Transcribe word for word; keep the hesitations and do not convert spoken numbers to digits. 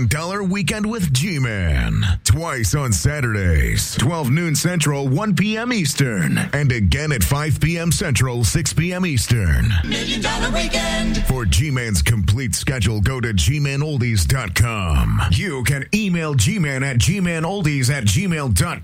Dollar Weekend with G-Man. Twice on Saturdays, twelve noon Central, one p.m. Eastern. And again at five p.m. Central, six p.m. Eastern. Million Dollar Weekend. For G-Man's complete schedule, go to G Man Oldies dot com. You can email G-Man at G Man Oldies at gmail dot